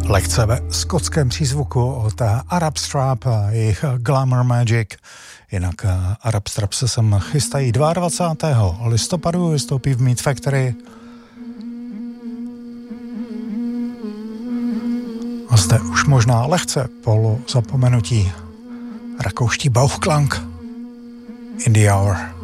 Lehce ve skotském přízvuku od Arab Strap a jejich Glamour Magic. Jinak Arab Strap se sem chystají 22. listopadu, vystoupí v Meat Factory. A zde už možná lehce polo zapomenutí rakouští Bauchklang In the Hour.